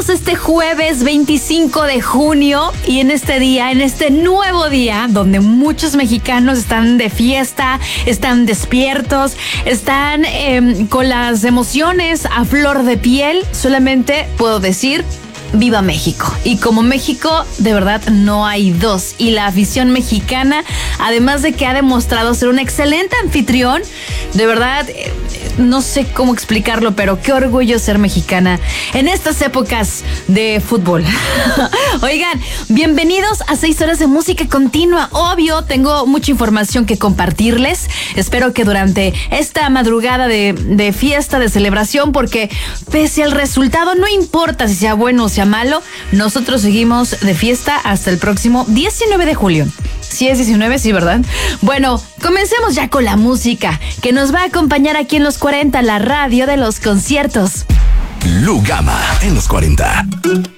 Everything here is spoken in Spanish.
Estamos este jueves 25 de junio y en este día, en este nuevo día, donde muchos mexicanos están de fiesta, están despiertos, están con las emociones a flor de piel, solamente puedo decir: ¡viva México! Y como México, de verdad, no hay dos. Y la afición mexicana, además de que ha demostrado ser un excelente anfitrión, de verdad, no sé cómo explicarlo, pero qué orgullo ser mexicana en estas épocas de fútbol. Oigan, bienvenidos a 6 horas de música continua. Obvio, tengo mucha información que compartirles. Espero que durante esta madrugada de fiesta, de celebración, porque pese al resultado, no importa si sea bueno o sea malo, nosotros seguimos de fiesta hasta el próximo 19 de julio. Sí es 19, sí, ¿verdad? Bueno, comencemos ya con la música que nos va a acompañar aquí en los 40, la radio de los conciertos. Lugama en los 40.